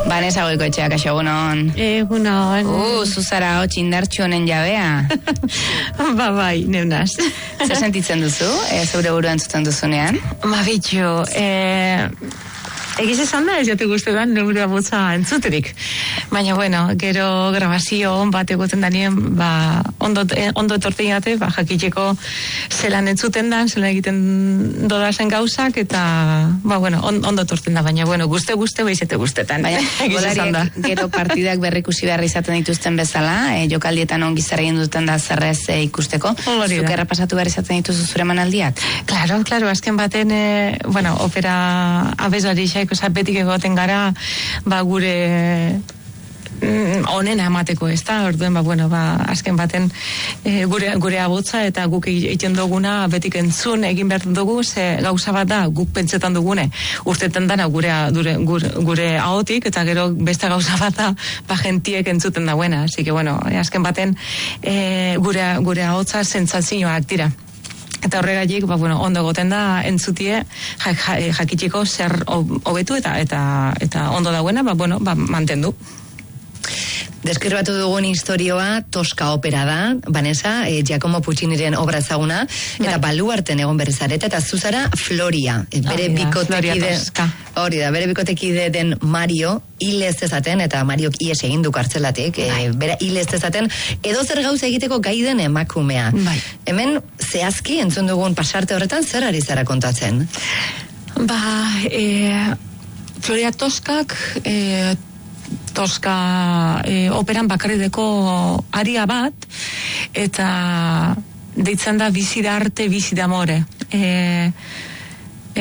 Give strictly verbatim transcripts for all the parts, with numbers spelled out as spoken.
Vanessa Goikoetxea, kaixo, egunon. Egunon. Uh, zuzara hotx indartxu honen jabea. Ba bai, neunaz. Zer sentitzen duzu, e, zeure buruan zuten duzunean? Ma bitxo, e, egiz esan da ez jate guztetan neure botza entzuterik. Baina, bueno, gero grabazio on bat egoten danien, ba, ondo, ondo etorten jate, ba, jakiteko zelan entzuten dan, zelan egiten dodazen gauzak, eta, ba, bueno, on, ondo etorten da, baina, bueno, guzte-guzte behizete guztetan. Baina, golariak gero partidak berrikusi behar izaten dituzten bezala, e, jokaldietan ongi zer egin duten da zerrez e, ikusteko, zuk errapasatu behar izaten dituzu zure manaldiak? Claro, claro, azken baten, e, bueno, opera abeslari xaik, oza, betik egoten gara, ba, gure onena emateko, ez da, orduen, ba, bueno, ba, azken baten e, gure, gure abotza eta guk egiten duguna betik entzun egin behar dugu, ze gauza bat da, guk pentsetan dugune, urtetan dana gure, gure, gure, gure ahotik, eta gero beste gauza bat da, ba, gentiek entzuten dagoena, así que, bueno, azken baten e, gure, gure ahotza sentsazioak dira. Eta horregatik, ba, bueno, ondo goten da entzutie jakitiko zer hobetu eta, eta, eta ondo dagoena, ba, bueno, ba, mantendu. Deskribatu dugun historioa Tosca opera da, Vanessa, eh, Giacomo Pucciniren obra ezaguna, eta baluarten egon berri zarete, eta zuzara Floria, eh, bere bikotekide, hori da, bere bikotekide den Mario, hil ez dezaten, eta Mariok ies egin du kartzelatik, eh, bere hil ez dezaten, edo zer gauza egiteko gai den emakumea. Bai. Hemen, zehazki, entzun dugun pasarte horretan, zer ari zara kontatzen? Ba, eh, Floria Toscak, eh, Tosca e, operan bakarrideko aria bat, eta deitzen da bizi da arte, bizi da amore. E, e,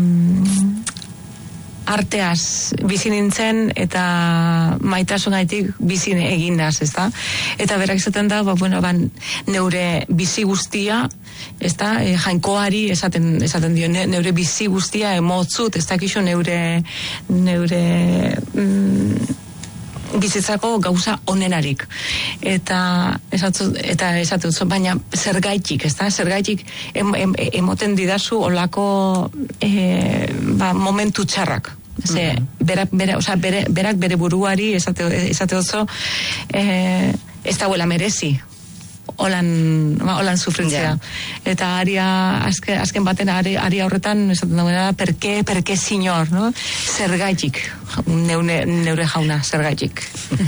arteaz bizi nintzen eta maitasunaitik bizi egin naz, ez da? Eta berak izaten da, ba, bueno, ban, neure bizi guztia, ez da, e, jainkoari esaten, esaten dio, ne, neure bizi guztia emotzut, ez dakizu neure neure mm, bizitzako gauza onenarik. Eta esatu, eta esatu, baina zergaitik, ez da? Zergaitik em, em, emoten didazu olako e, ba, momentu txarrak. Ze, mm-hmm. berak, bere, oza, bere, berak bere buruari esate, esate oso e, ez dauela merezi holan, ba, holan sufritzea. Yeah. Eta aria, azken, azken baten aria, aria horretan esaten dagoena da, perke, perke signor, no? Zergaitik, neure, neure jauna, zergaitik.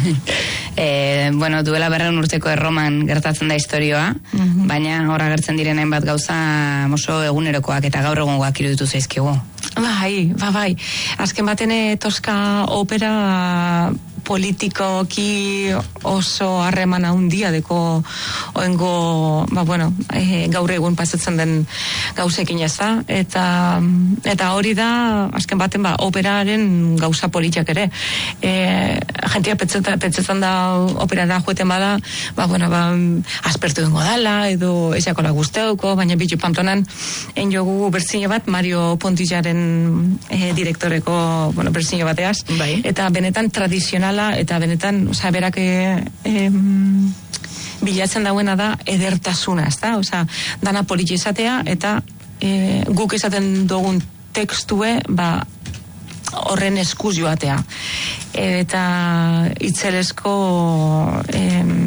e, bueno, duela berreun urteko Erroman gertatzen da historioa, mm-hmm. baina hor agertzen diren hainbat gauza oso egunerokoak eta gaur egungoak iruditu zaizkigu. Bai, ba, bai. Azken baten Tosca opera politikoki oso harremana handia deko oengo, ba, bueno, e, gaur egun pasatzen den gauzekin ez da, eta, eta hori da, azken baten, ba, operaren gauza politiak ere. E, jentia pentsetan da operara joeten bada, ba, bueno, ba, aspertu dengo dala, edo esakola guzteuko, baina bitu Pamplonan en jogu bertzine bat, Mario Pontillaren e, direktoreko, bueno, bertzine bateaz, bai. Eta benetan tradizional eta benetan, oza, berak e, e, bilatzen dauena da edertasuna, ez da? Oza, dana politi izatea, eta e, guk esaten dugun tekstue, ba, horren eskuz joatea. Eta itzelesko e,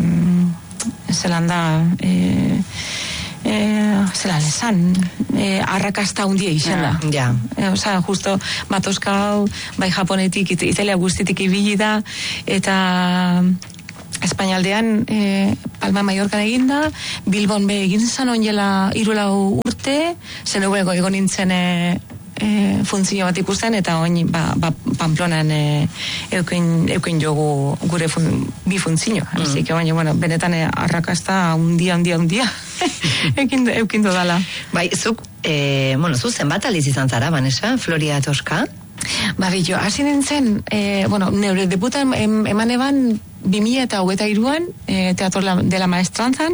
zelan da e, e, zelan esan e, arrakasta hundia izan da. Ja. E, Osa, justo, Tosca hau, bai japonetik, it, Italia guztitik ibili da, eta Espainialdean e, Palma Mallorcan eginda, Bilbon be egin zan onjela irulau urte, zen eguneko egon nintzen e, e, funtzio bat ikusten, eta oin ba, ba, Pamplonan e, eukin, eukin jogu gure fun, bi funtzio. Mm. Así que, baina, bueno, benetan e, arrakasta undia, undia, undia eukin, eukin dodala. Bai, zuk, e, bueno, zu zenbat aliz izan zara, Vanessa, Floria Tosca? Ba, billo, hasi nintzen, e, bueno, neure debuta em, eman eban bi mila eta hogeita hiruan e, Teatro de la Maestrantzan,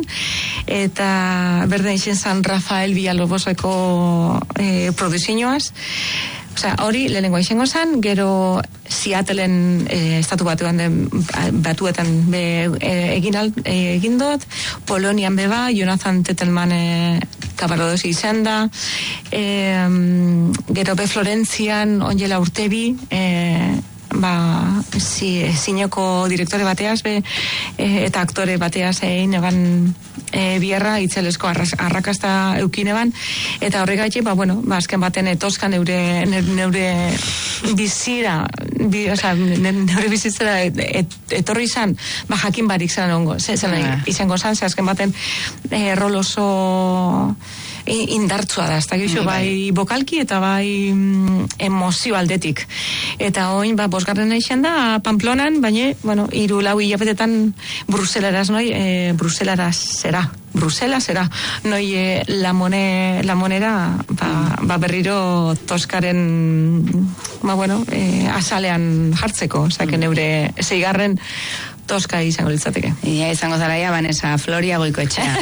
eta berden izen zan Rafael Villaloboseko e, produzioaz. Osea, hori lehenengo izango zen, gero Seattleen e, estatu batuan den, batuetan be, e, egin, al, e, egin dut, Polonian beba, Jonathan Tettelman e, kabarodosi izan da, e, gero be Florentzian onjela urtebi, e, ba, si, zineko direktore bateaz, be, e, eta aktore bateaz egin eban e, bierra, itzelesko arras, arrakasta eukine ban, eta horregatik, ba, bueno, ba, azken baten etoskan neure, neure bizira, bi, oza, neure bizitzera et, et, etorri izan, ba, jakin barik zan ongo, ze, zen, yeah. izango zan, ze azken baten e, rol oso indartsua da, ez da gixo, mm, bai bokalki eta bai mm, emozio aldetik. Eta oin, ba, bosgarren eixen da, Pamplonan, baina, bueno, iru lau hilabetetan Bruselaraz, noi, e, Bruselaraz zera, Brusela zera, noi e, la, mone, la monera, ba, ba berriro Toskaren, ba, bueno, e, azalean jartzeko, osea, que neure zeigarren Toska izango litzateke. Ia izango zaraia, Vanessa, Floria Goikoetxea.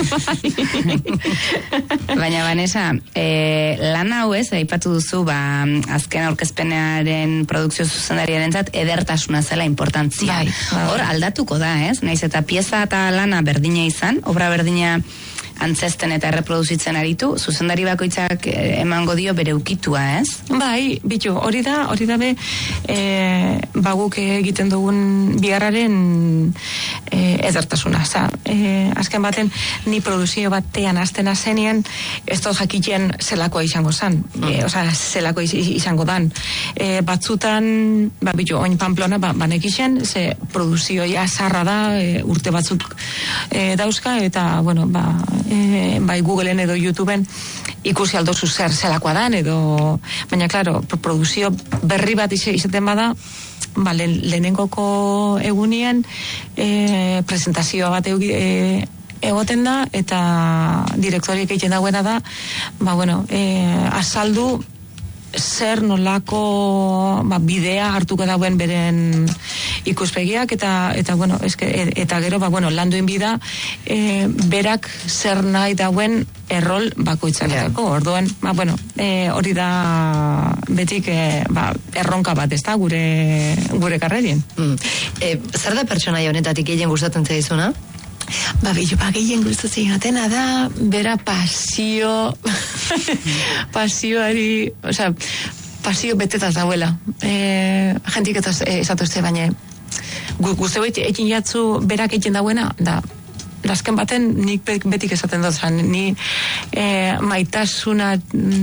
Baina, Vanessa, e, lan hau ez, aipatu duzu, ba, azken aurkezpenearen produkzio zuzendariarentzat edertasuna zela importantzia. Bai, bai. Hor, aldatuko da, ez? Naiz eta pieza eta lana berdina izan, obra berdina antzesten eta erreproduzitzen aritu, zuzendari bakoitzak emango dio bere ukitua, ez? Bai, bitu, hori da, hori da be, e, baguk egiten dugun biharraren e, edertasuna. Oza, e, azken baten, ni produzio batean aztena zenien, ez dut jakitien zelakoa izango zan, e, oza, zelakoa izango dan. E, batzutan, ba, bitu, oin Pamplona, ba, banekixen, ze produzioa zarra da, e, urte batzuk e, dauzka, eta, bueno, ba, E, bai Googleen edo YouTubeen ikusi aldozu zer zelakoa dan edo, baina klaro, produzio berri bat izaten bada, ba, le, lehenengoko egunien e, presentazioa bat e, egoten da, eta direktoriek egiten dauena da, ba, bueno, e, azaldu zer nolako ba, bidea hartuko dauen beren ikuspegiak eta eta bueno, eske, eta gero ba, bueno, landuen bida e, berak zer nahi dauen errol bakoitzakako. Yeah. Orduan, ba, bueno, e, hori da betik e, ba, erronka bat, ez da, gure, gure karrerien. Mm. E, zer da pertsonaia honetatik gehien gustatzen zaizuna? Ba, billo, ba, gehien gustatzen jatena da, bera pasio, pasioari, osea, pasio betetaz dauela. E, jentik eta esatu ez baina, guzteu ekin jatzu berak egin dauena, da, azken baten nik betik esaten dut, ni e, maitasuna,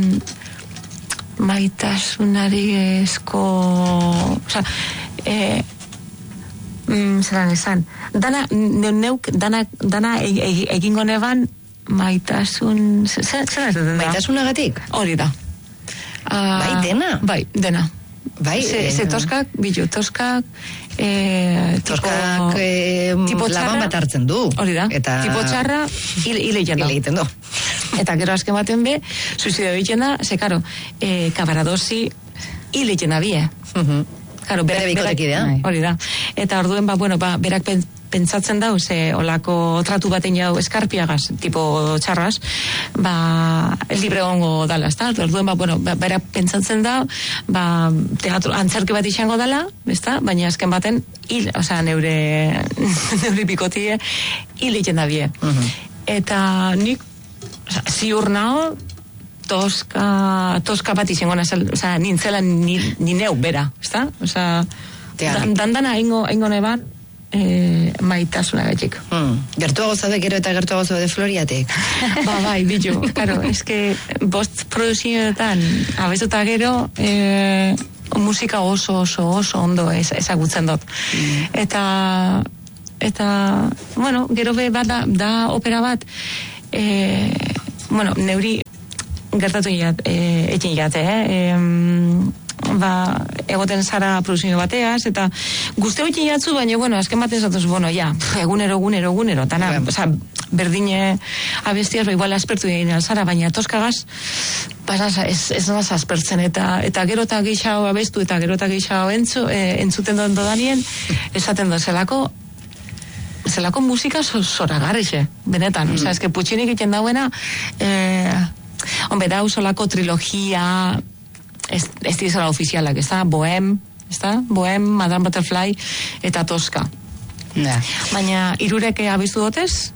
maitasunari esko, osea, e, Mm, zelan esan, dana neuk, dana, dana egingo neban maitasun, zer da? Maitasunagatik? Hori da. Uh, bai, dena? Bai, dena. Bai, ze, ze toskak, bilu, toskak, eh, toskak eh, laban bat hartzen du. Hori da, eta... tipo txarra, hile egiten da. egiten du. Eta gero azken baten be, suizidio egiten da, ze, karo, eh, kabaradosi hile egiten da bie. Uh-huh. Claro, bere bikotekidea. Hori da. Eta orduen, ba, bueno, ba, berak pentsatzen dau, ze olako tratu baten jau eskarpiagaz, tipo txarraz, ba, libre gongo dala, ez da? Orduen, ba, bueno, ba, berak pentsatzen dau, ba, teatro, antzerki bat izango dala, ez da? Baina azken baten, hil, oza, neure, neure bikotie, hil egiten da bie. Uh-huh. Eta nik, oza, ziur nao, toska, toska bat izango nazal, oza, nintzela ni, ni neu bera, ezta? Oza, dan, dandana ingo, ingo neban, e, maitasuna gaitik. Hmm. Gertuago zaude gero eta gertuago zaude Floriatek. Ba, bai, bitu, karo, eske, bost produzioetan, abezuta gero, e, musika oso, oso, oso ondo ez, ezagutzen dut. Mm. Eta, eta, bueno, gero be bat da, da opera bat, e, bueno, neuri, gertatu jat, e, ekin jate, eh? E, ba, egoten zara produzio bateaz, eta guzteo ekin jatzu, baina, bueno, azken baten zatuz, bueno, ja, egunero, egunero, egunero, tana, yeah. Oza, berdine abestiaz, ba, igual aspertu egin alzara, baina toskagaz, pasaz, ez, ez naz aspertzen, eta, eta gero eta gehiago abestu, eta gero eta gehiago entzu, e, entzuten dut dodanien, esaten dut zelako, zelako musika zoragarrixe, benetan, mm. Oza, eske Puccinik egiten dauena, eh, Hombre, da usolako trilogia, ez, ez dizela ofizialak, ez da? Bohem, ez da? Bohem, Madame Butterfly eta Toska. Da. Baina, irurek abistu dotez,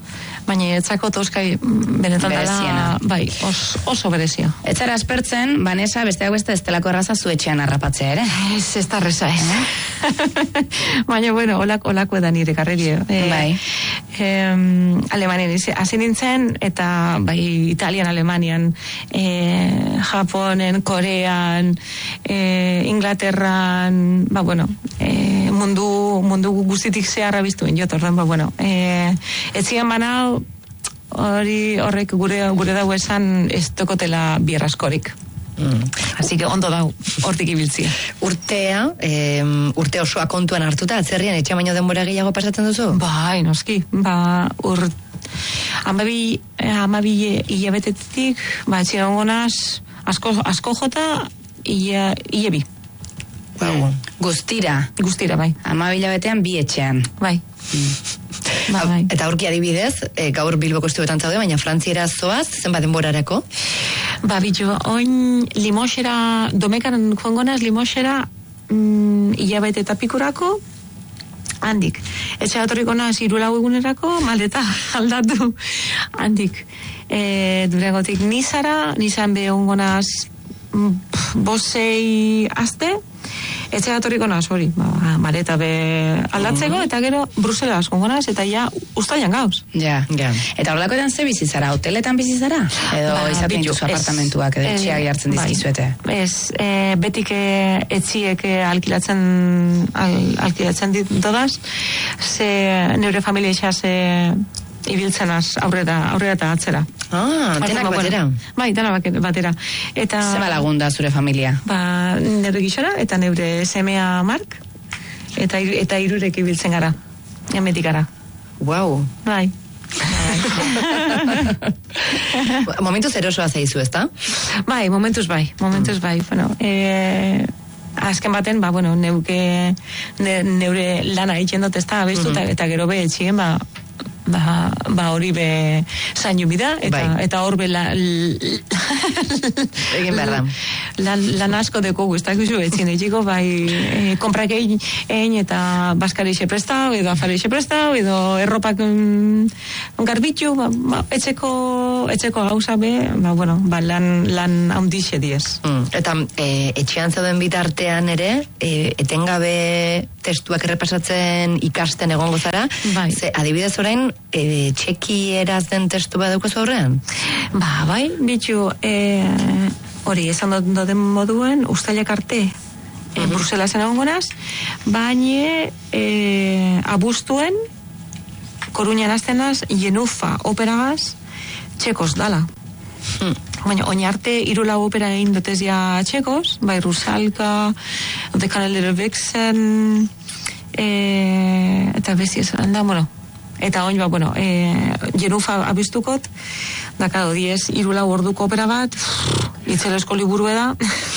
baina etzako toskai benetan dela, bai, os, oso berezia. Ez zara aspertzen, Vanessa, besteak beste ez delako erraza zuetxean harrapatzea, ere? Ez, ez da reza, ez. Baina, bueno, olako, olako edan nire karrerio. Eh, bai. Eh, Alemanian, hasi nintzen, eta bai, Italian, Alemanian, eh, Japonen, Korean, eh, Inglaterran, ba, bueno, eh, mundu, mundu guztitik zeharra biztuen, jot, orduan, ba, bueno, eh, etzian banau, hori horrek gure gure dago esan ez tokotela bierraskorik. Mm. Así que ondo dau hortik ibiltzia. Urtea, eh, urte osoa kontuan hartuta, atzerrian etxe baino denbora gehiago pasatzen duzu? Bai, noski. Ba, ur amabi, amabi hilabetetik, ba, etxe gonaz, asko, asko jota, ia, ia bi. Wow. Guztira. Guztira, bai. Amabi hilabetean bi etxean. Bai. Ba, bai. Eta aurki adibidez, e, gaur Bilboko estudioetan zaude, baina Frantziera zoaz, zenbat denborarako? Ba, bitu, oin Limosera, Domekan joangonaz Limosera mm, hilabete eta pikurako, handik. Etxe atorriko naz irulau egunerako, maleta aldatu, handik. E, Durangotik Nizara, Nizan behongonaz bosei aste, etxe atorriko naz, hori, ba, maleta be aldatzeko, eta gero Bruselas gongonaz, eta ja ustailan gauz. Ja, ja. Eta horlakoetan ze bizizara, hoteletan bizizara? Edo ba, izaten duzu apartamentuak, edo etxeak jartzen dizkizuete? Bai, ez, e, betik e, etxiek e, alkilatzen, al, alkilatzen dit dodaz, ze neure familia esaz e, ibiltzen az aurrera, aurrera eta atzera. Ah, denak batera. Bai, denak batera. Eta zema lagunda zure familia? Ba, neure gixora, eta neure semea Mark, eta, eta irurek ibiltzen gara. Emetik gara. Wow. Bai. Momentuz erosoa zaizu, ezta? Bai, momentuz bai, momentuz bai. Bueno, eh... azken baten, ba, bueno, neuke ne, neure lana egiten dut ez da, abestu, mm-hmm. eta gero be etxien, ba, ba, ba hori be zainu bida, eta, bai. Eta hor be la, egin behar da. Lan, lan asko deko guztak guzu etxien etxiko, bai, e, komprak egin, egin eta baskari xe prestau, edo afari xe prestau, edo erropak um, garbitxu, ba, ba, etxeko, etxeko gauza be, ba, bueno, ba, lan, lan haundixe diez. Mm. Eta e, etxean zauden bitartean ere, e, etengabe testuak errepasatzen ikasten egongo zara, bai. Ze, adibidez orain, e, txekieraz den testu bat daukazu aurrean? Ba, bai, bitxu, e, hori, esan doden moduen, ustailak arte, e, mm-hmm. Bruselasen egongonaz, baina e, abuztuen, Koruñan aztenaz, Jenufa operagaz, txekos dala. Hmm. Baina, oin arte, irulau opera egin dutez ja txekos, bai, Rusalka, The Canal Vixen, e, eta bezi esan da, bueno, eta oin, ba, bueno, e, Jenufa abiztukot, dakado, diez, irulau orduko opera bat, itzelesko liburu eda,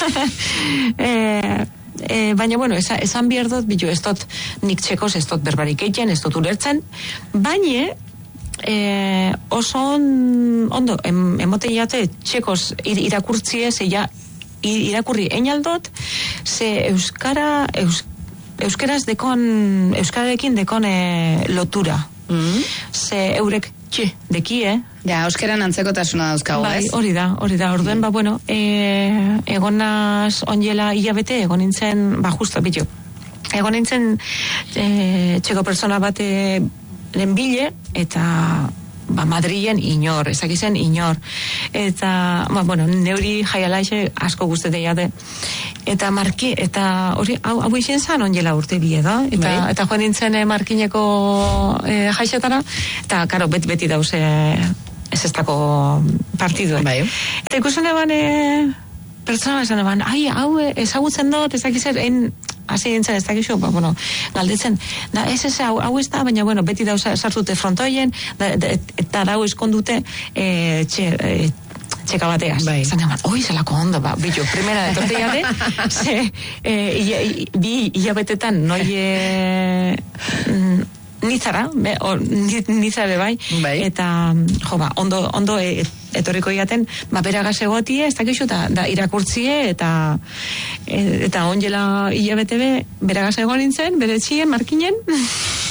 e, e, baina, bueno, esa, esan bierdot, bitu, ez dut nik txekos, ez dut berbarik eiken, ez dut ulertzen, baina, Eh, oso on, ondo em, emote jate txekos ir, irakurtzie ze ja ir, irakurri einaldot ze euskara eus, euskeraz dekon euskararekin dekon e, lotura mm-hmm. Ze eurek txe dekie ja, euskeran antzekotasuna dauzkago, bai, ez? Hori da, hori da, orduen, mm. ba, bueno e, egonaz onjela hilabete egon nintzen, ba, justo, bitu egon nintzen e, txeko persona bate lenbile, eta ba, Madrilen inor, ezakizen inor. Eta, ba, bueno, neuri jaialaixe asko guztete jate. Eta marki, eta hori, hau, hau izen zan onjela urte bi edo. Eta, bai. Eta joan nintzen eh, markineko eh, jaixetara, eta, karo, beti, beti dauz eh, ez ez dako partiduen. Bai. Eta ikusen eban, eh, pertsona esan eban, ai, hau ezagutzen dut, ezakizen, en, hasi dintzen ez dakizu, ba, bueno, galdetzen, da, ez ez, hau, hau ez da, baina, bueno, beti dauz sartute frontoien, da, da, eta dago eskondute, e, txe, e, txeka bateaz. Bai. Zan eman, oi, zelako ondo, ba, bitu, primera de tortillate, ze, e, ia, ia, bi hilabetetan, noi, e, nizara, be, o, nizara bai, bai, eta, jo, ba, ondo, ondo, e, etorriko iaten, ba, beragaz egotie, ez dakizu, eta da, irakurtzie, eta e, eta onjela hilabete be, beragaz egon nintzen, bere txien, markinen,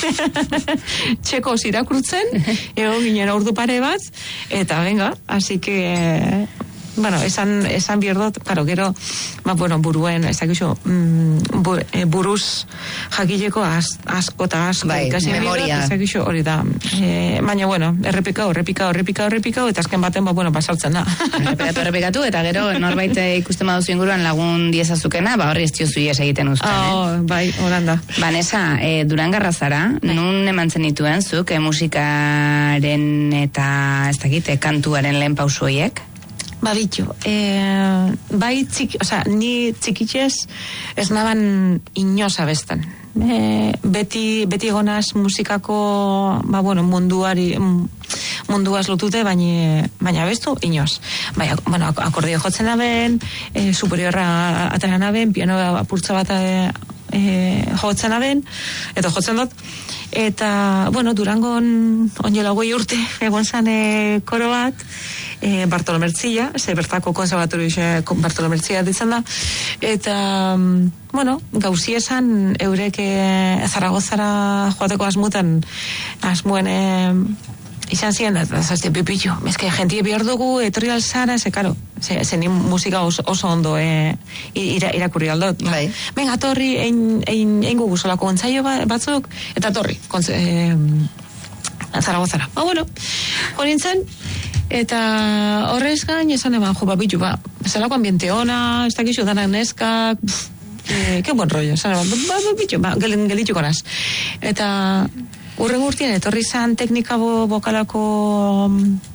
txeko irakurtzen, egon ginen ordu pare bat, eta venga, así que... Bueno, esan, esan bierdot, claro, gero, ba, bueno, buruen, ez dakizu, mm, bur, e, buruz jakileko az, asko eta asko. Bai, memoria. Ez dakizu, hori da. E, baina, bueno, errepikau, errepikau, errepikau, errepikau, eta azken baten, ba, bueno, pasautzen da. Errepikatu, errepikatu, eta gero, norbait ikusten baduzu inguruan lagun diezazukena, ba, horri ez diozu ies egiten uzten, eh? Oh, bai, horanda. Vanessa, e, Durangarra zara, nun eman zenituen zuk, e, musikaren eta, ez dakite, kantuaren lehen pausu horiek? Ba, bitu, eh, bai txiki, oza, ni txikitxez ez naban inoz abesten. E, beti, beti egonaz musikako, ba, bueno, munduari, munduaz lotute, baina, baina abestu, inoz. Bai, bueno, akordio jotzen aben, e, superiorra atera aben, piano apurtza bat e, e, jotzen aben, eta jotzen dut, eta, bueno, Durangon onjela goi urte, egon zan e, koro bat, E, Bartolomertzia, ze bertako konservatorio Bartolomertzia ditzen da, eta, bueno, gauzi esan eurek e, Zaragozara joateko asmutan, asmuen e, izan ziren, eta zazte pipillo, ezke jentie behar dugu, etorri alzara, ze, karo, ze, ze ni musika oso, oso ondo e, ira, irakurri aldot. Bai. Venga, torri, ein, ein, ein gugu solako entzaio batzuk, eta torri, kontz, e, Zaragozara. Ba, bueno, horintzen, eta horrez gain esan eban, jo, babitu, ba, zelako ambiente ona, ez dakizu danak neskak, eh, que buen rollo, esan eban, ba, babitu, ba, gelitxuko naz. Eta urren urtien, etorri zan teknika bo, bokalako,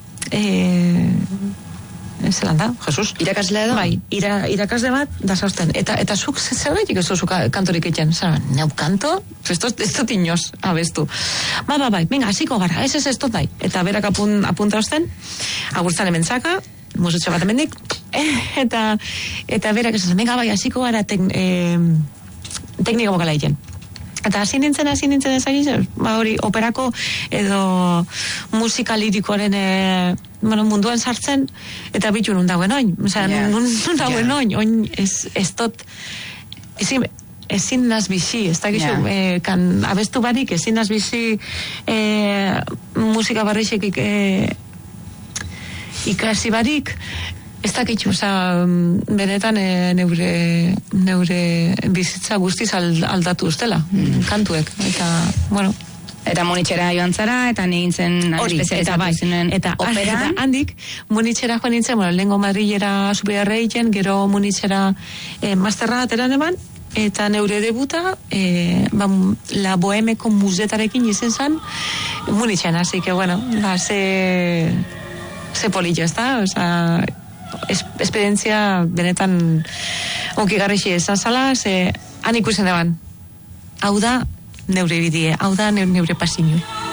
eh, zelan da, Jesus. Irakaslea da? Bai, ira, irakasle bat, da zausten. Eta, eta zuk zerbaitik ez duzu kantorik etxen. Zara, neu kanto? Ez dut inoz abestu. Ba, ba, bai, venga, hasiko gara, ez ez ez dut bai. Eta berak apun, apunta osten, agurtzan hemen zaka, musutxo bat hemendik, eta, eta berak ez venga, bai, hasiko gara tek, eh, teknika bokala egiten. Eta hasi nintzen, hasi nintzen ezagiz, ba hori, operako edo musika lirikoaren e, bueno, munduan sartzen, eta bitu nun dauen oin. Osea, yeah. nun, nun dauen yeah. oin, oin ez, ez tot, ezin, ezin naz bizi, ez dakizu, yeah. e, kan abestu barik, ezin naz bizi e, musika barrixek e, ikasi barik, ez dakitxu, oza, benetan e, neure, neure bizitza guztiz aldatu ustela, mm. kantuek, eta, bueno. Eta munitxera joan zara, eta negintzen espezializatu zinen eta, operan. Eta handik, munitxera joan nintzen, bueno, lehenko Madrilera superiorra egiten, gero munitxera e, masterra ateran eman, eta neure debuta, e, ba, la bohemeko musetarekin izen zan, munitxena, así que, bueno, ba, ze, ze polillo, ez da, oza, es, esperientzia benetan onki garrixi esan zala, ze han ikusen eban. Hau da neure bidie, hau da neure, neure pasinio.